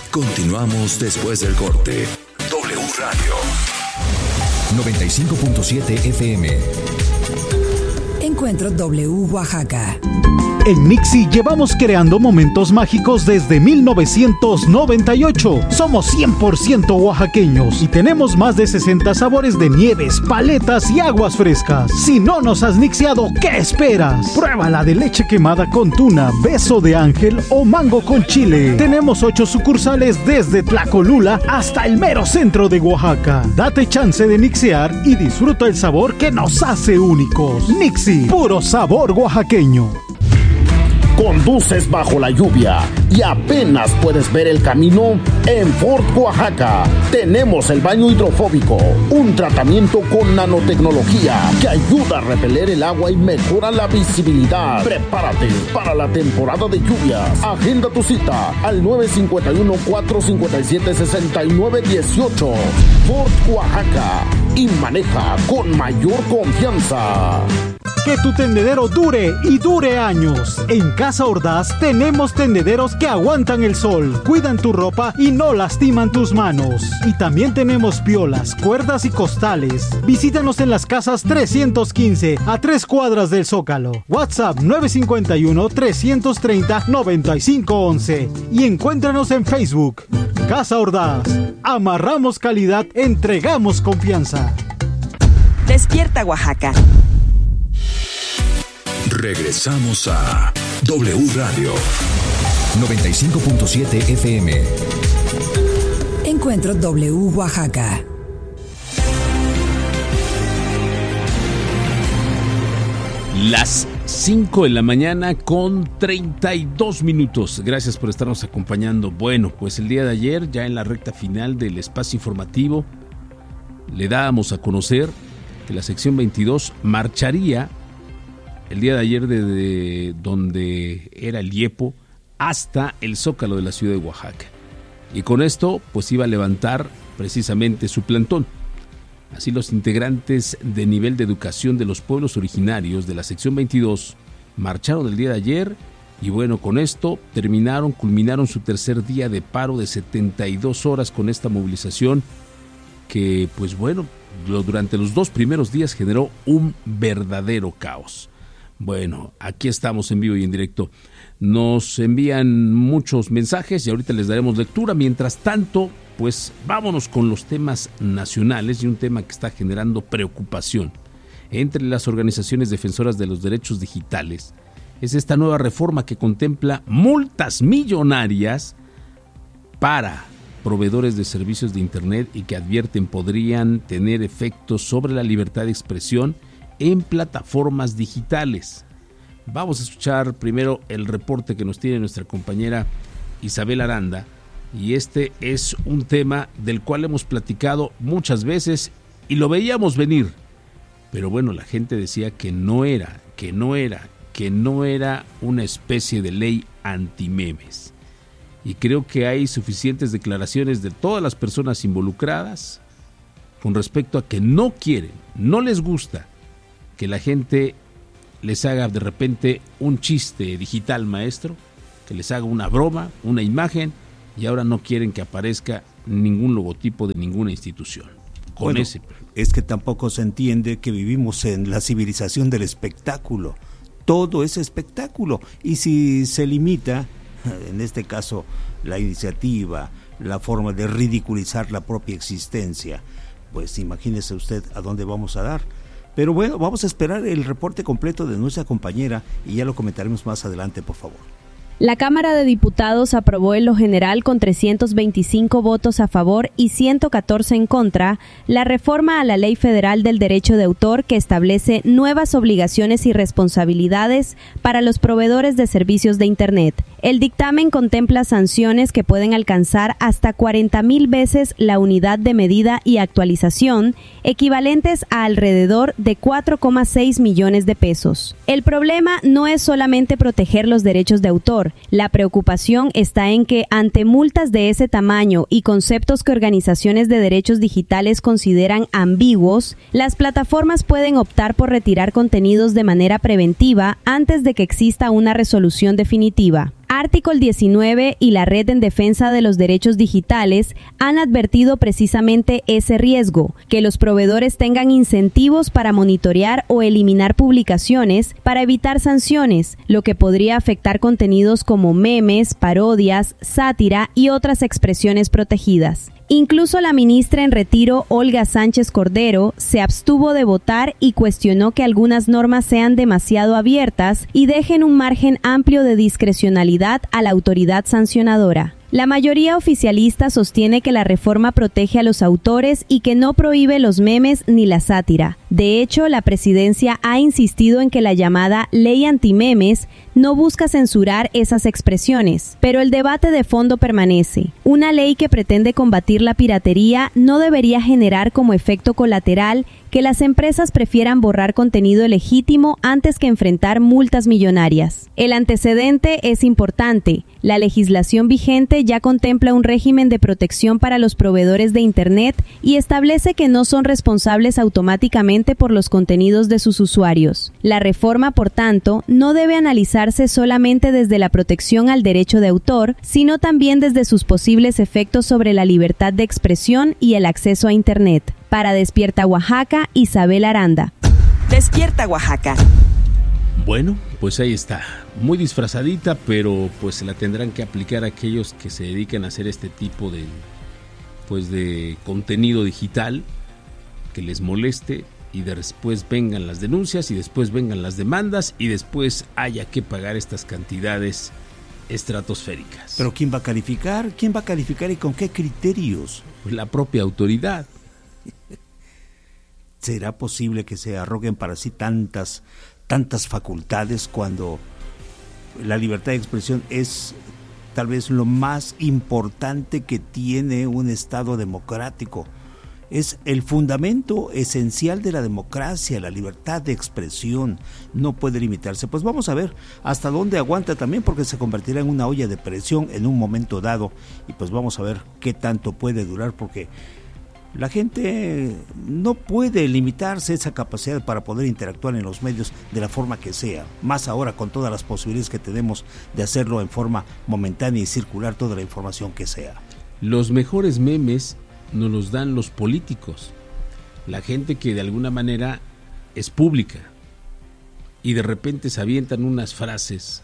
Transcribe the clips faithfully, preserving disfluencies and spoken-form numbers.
Continuamos después del corte. W Radio noventa y cinco punto siete F M. Encuentro W Oaxaca. En Nixi llevamos creando momentos mágicos desde mil novecientos noventa y ocho. Somos cien por ciento oaxaqueños y tenemos más de sesenta sabores de nieves, paletas y aguas frescas. Si no nos has nixiado, ¿qué esperas? Pruébala de leche quemada con tuna, beso de ángel o mango con chile. Tenemos ocho sucursales desde Tlacolula hasta el mero centro de Oaxaca. Date chance de nixiar y disfruta el sabor que nos hace únicos. Nixi, puro sabor oaxaqueño. Conduces bajo la lluvia y apenas puedes ver el camino. En Ford Oaxaca tenemos el baño hidrofóbico, un tratamiento con nanotecnología que ayuda a repeler el agua y mejora la visibilidad. Prepárate para la temporada de lluvias. Agenda tu cita al nueve cinco uno, cuatro cinco siete, seis nueve uno ocho. Ford Oaxaca, y maneja con mayor confianza. Que tu tendedero dure y dure años. En Casa Ordaz tenemos tendederos que aguantan el sol, cuidan tu ropa y no lastiman tus manos. Y también tenemos piolas, cuerdas y costales. Visítanos en las casas trescientos quince, a tres cuadras del Zócalo. WhatsApp nueve cinco uno, tres tres cero, nueve cinco once. Y encuéntranos en Facebook. Casa Ordaz. Amarramos calidad, entregamos confianza. Despierta Oaxaca. Regresamos a W Radio noventa y cinco punto siete F M. Encuentro W Oaxaca. Las cinco de la mañana con treinta y dos minutos. Gracias por estarnos acompañando. Bueno, pues el día de ayer, ya en la recta final del espacio informativo, le dábamos a conocer que la sección veintidós marcharía el día de ayer desde donde era el IEPO hasta el Zócalo de la ciudad de Oaxaca. Y con esto, pues iba a levantar precisamente su plantón. Así, los integrantes de nivel de educación de los pueblos originarios de la sección veintidós marcharon el día de ayer y bueno, con esto terminaron, culminaron su tercer día de paro de setenta y dos horas con esta movilización que, pues bueno, durante los dos primeros días generó un verdadero caos. Bueno, aquí estamos en vivo y en directo. Nos envían muchos mensajes y ahorita les daremos lectura. Mientras tanto, pues vámonos con los temas nacionales y un tema que está generando preocupación entre las organizaciones defensoras de los derechos digitales. Es esta nueva reforma que contempla multas millonarias para proveedores de servicios de Internet y que advierten podrían tener efectos sobre la libertad de expresión en plataformas digitales. Vamos a escuchar primero el reporte que nos tiene nuestra compañera Isabel Aranda, y este es un tema del cual hemos platicado muchas veces y lo veíamos venir, pero bueno, la gente decía que no era, que no era, que no era una especie de ley antimemes. Y creo que hay suficientes declaraciones de todas las personas involucradas con respecto a que no quieren, no les gusta que la gente les haga de repente un chiste digital, maestro, que les haga una broma, una imagen, y ahora no quieren que aparezca ningún logotipo de ninguna institución. Con bueno, ese... es que tampoco se entiende que vivimos en la civilización del espectáculo. Todo es espectáculo. Y si se limita, en este caso, la iniciativa, la forma de ridiculizar la propia existencia, pues imagínese usted a dónde vamos a dar. Pero bueno, vamos a esperar el reporte completo de nuestra compañera y ya lo comentaremos más adelante, por favor. La Cámara de Diputados aprobó en lo general con trescientos veinticinco votos a favor y ciento catorce en contra la reforma a la Ley Federal del Derecho de Autor que establece nuevas obligaciones y responsabilidades para los proveedores de servicios de Internet. El dictamen contempla sanciones que pueden alcanzar hasta cuarenta mil veces la unidad de medida y actualización, equivalentes a alrededor de cuatro coma seis millones de pesos. El problema no es solamente proteger los derechos de autor. La preocupación está en que ante multas de ese tamaño y conceptos que organizaciones de derechos digitales consideran ambiguos, las plataformas pueden optar por retirar contenidos de manera preventiva antes de que exista una resolución definitiva. Artículo diecinueve y la Red en Defensa de los Derechos Digitales han advertido precisamente ese riesgo, que los proveedores tengan incentivos para monitorear o eliminar publicaciones para evitar sanciones, lo que podría afectar contenidos como memes, parodias, sátira y otras expresiones protegidas. Incluso la ministra en retiro, Olga Sánchez Cordero, se abstuvo de votar y cuestionó que algunas normas sean demasiado abiertas y dejen un margen amplio de discrecionalidad a la autoridad sancionadora. La mayoría oficialista sostiene que la reforma protege a los autores y que no prohíbe los memes ni la sátira. De hecho, la presidencia ha insistido en que la llamada ley antimemes no busca censurar esas expresiones, pero el debate de fondo permanece. Una ley que pretende combatir la piratería no debería generar como efecto colateral que las empresas prefieran borrar contenido legítimo antes que enfrentar multas millonarias. El antecedente es importante. La legislación vigente ya contempla un régimen de protección para los proveedores de Internet y establece que no son responsables automáticamente por los contenidos de sus usuarios. La reforma, por tanto, no debe analizarse solamente desde la protección al derecho de autor, sino también desde sus posibles efectos sobre la libertad de expresión y el acceso a Internet. Para Despierta Oaxaca, Isabel Aranda. Despierta Oaxaca. Bueno, pues ahí está. Muy disfrazadita, pero pues se la tendrán que aplicar a aquellos que se dedican a hacer este tipo de, pues de contenido digital que les moleste y después vengan las denuncias y después vengan las demandas y después haya que pagar estas cantidades estratosféricas. ¿Pero quién va a calificar? ¿Quién va a calificar y con qué criterios? Pues la propia autoridad. ¿Será posible que se arroguen para sí tantas, tantas facultades cuando la libertad de expresión es tal vez lo más importante que tiene un Estado democrático? Es el fundamento esencial de la democracia, la libertad de expresión, no puede limitarse. Pues vamos a ver hasta dónde aguanta también, porque se convertirá en una olla de presión en un momento dado, y pues vamos a ver qué tanto puede durar, porque la gente no puede limitarse esa capacidad para poder interactuar en los medios de la forma que sea, más ahora con todas las posibilidades que tenemos de hacerlo en forma momentánea y circular toda la información que sea. Los mejores memes nos los dan los políticos, la gente que de alguna manera es pública y de repente se avientan unas frases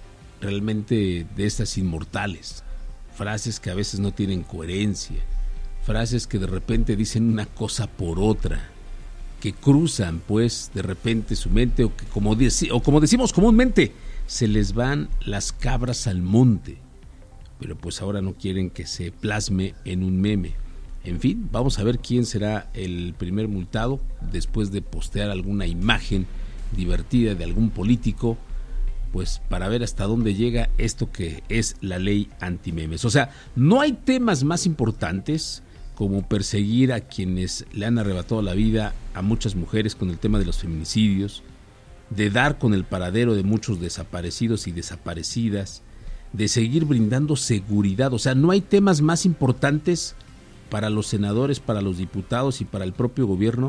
realmente de estas inmortales, frases que a veces no tienen coherencia, frases que de repente dicen una cosa por otra, que cruzan pues de repente su mente o que como, deci- o como decimos comúnmente, se les van las cabras al monte, pero pues ahora no quieren que se plasme en un meme. En fin, vamos a ver quién será el primer multado después de postear alguna imagen divertida de algún político, pues para ver hasta dónde llega esto que es la ley antimemes. O sea, no hay temas más importantes como perseguir a quienes le han arrebatado la vida a muchas mujeres con el tema de los feminicidios, de dar con el paradero de muchos desaparecidos y desaparecidas, de seguir brindando seguridad. O sea, no hay temas más importantes para los senadores, para los diputados y para el propio gobierno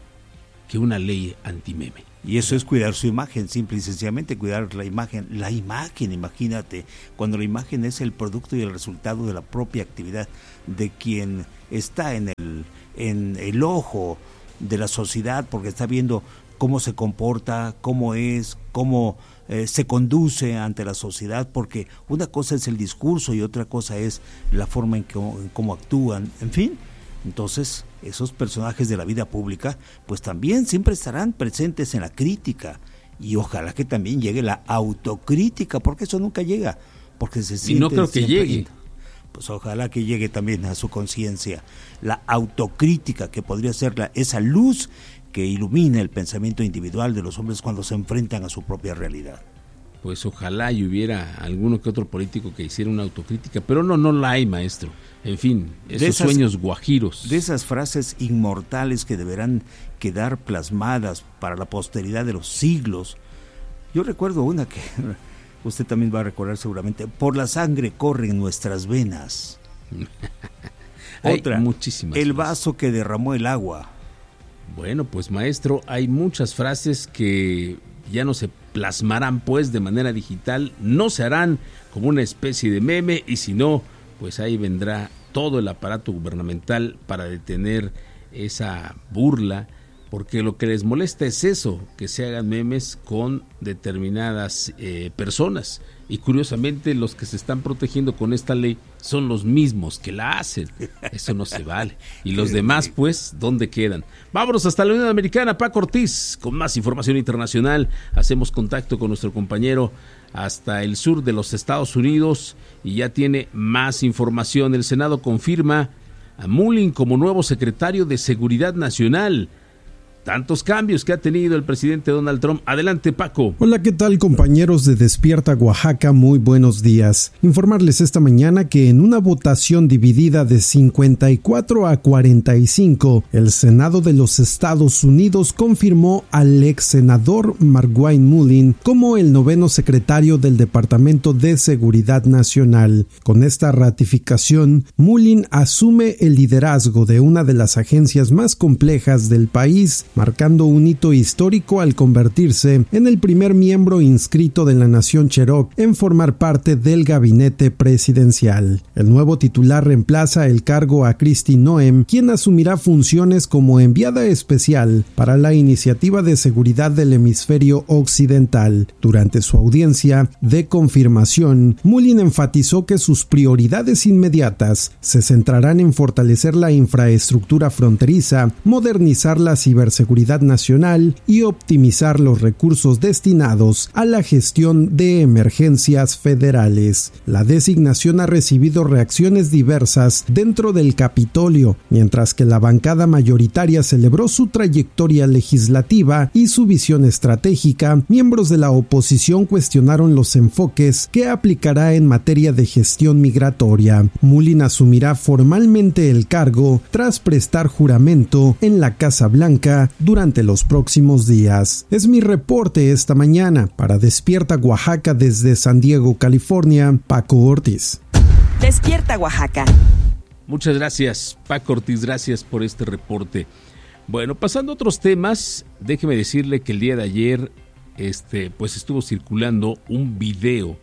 que una ley antimeme. Y eso es cuidar su imagen, simple y sencillamente cuidar la imagen. La imagen, imagínate, cuando la imagen es el producto y el resultado de la propia actividad de quien está en el, en el ojo de la sociedad, porque está viendo cómo se comporta, cómo es, cómo eh, se conduce ante la sociedad, porque una cosa es el discurso y otra cosa es la forma en, que, en cómo actúan, en fin. Entonces, esos personajes de la vida pública, pues también siempre estarán presentes en la crítica, y ojalá que también llegue la autocrítica, porque eso nunca llega, porque se siente. Y no creo que llegue. Pues ojalá que llegue también a su conciencia la autocrítica, que podría ser la, esa luz que ilumina el pensamiento individual de los hombres cuando se enfrentan a su propia realidad. Pues ojalá y hubiera alguno que otro político que hiciera una autocrítica, pero no, no la hay, maestro. En fin, esos esas, sueños guajiros. De esas frases inmortales que deberán quedar plasmadas para la posteridad de los siglos. Yo recuerdo una que usted también va a recordar seguramente: por la sangre corren nuestras venas. Otra, muchísimas el vaso que derramó el agua. Bueno, pues maestro, hay muchas frases que ya no se plasmarán pues de manera digital, no se harán como una especie de meme, y si no, pues ahí vendrá todo el aparato gubernamental para detener esa burla, porque lo que les molesta es eso, que se hagan memes con determinadas eh, personas, y curiosamente los que se están protegiendo con esta ley son los mismos que la hacen. Eso no se vale. Y los demás, pues, ¿dónde quedan? Vámonos hasta la Unión Americana. Paco Ortiz, con más información internacional. Hacemos contacto con nuestro compañero hasta el sur de los Estados Unidos y ya tiene más información. El Senado confirma a Mullin como nuevo secretario de Seguridad Nacional. Tantos cambios que ha tenido el presidente Donald Trump. Adelante, Paco. Hola, ¿qué tal, compañeros de Despierta Oaxaca? Muy buenos días. Informarles esta mañana que en una votación dividida de cincuenta y cuatro a cuarenta y cinco, el Senado de los Estados Unidos confirmó al ex senador Markwayne Mullin como el noveno secretario del Departamento de Seguridad Nacional. Con esta ratificación, Mullin asume el liderazgo de una de las agencias más complejas del país, marcando un hito histórico al convertirse en el primer miembro inscrito de la nación Cherokee en formar parte del gabinete presidencial. El nuevo titular reemplaza el cargo a Kristi Noem, quien asumirá funciones como enviada especial para la Iniciativa de Seguridad del Hemisferio Occidental. Durante su audiencia de confirmación, Mullin enfatizó que sus prioridades inmediatas se centrarán en fortalecer la infraestructura fronteriza, modernizar la ciberseguridad Seguridad Nacional y optimizar los recursos destinados a la gestión de emergencias federales. La designación ha recibido reacciones diversas dentro del Capitolio, mientras que la bancada mayoritaria celebró su trayectoria legislativa y su visión estratégica. Miembros de la oposición cuestionaron los enfoques que aplicará en materia de gestión migratoria. Mullin asumirá formalmente el cargo tras prestar juramento en la Casa Blanca durante los próximos días. Es mi reporte esta mañana. Para Despierta Oaxaca desde San Diego, California, Paco Ortiz. Despierta Oaxaca. Muchas gracias, Paco Ortiz, gracias por este reporte. Bueno, pasando a otros temas, déjeme decirle que el día de ayer este, pues estuvo circulando un video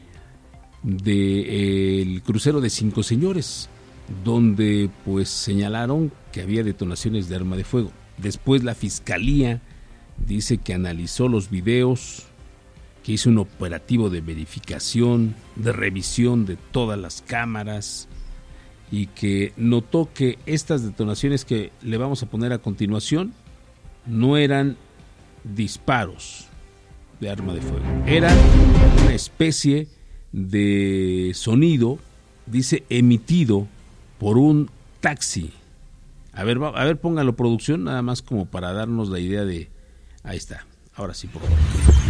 del crucero de Cinco Señores, donde pues señalaron que había detonaciones de arma de fuego. Después la fiscalía dice que analizó los videos, que hizo un operativo de verificación, de revisión de todas las cámaras y que notó que estas detonaciones que le vamos a poner a continuación no eran disparos de arma de fuego, eran una especie de sonido, dice, emitido por un taxi. A ver, a ver, póngalo, producción, nada más como para darnos la idea de... Ahí está, ahora sí, por favor.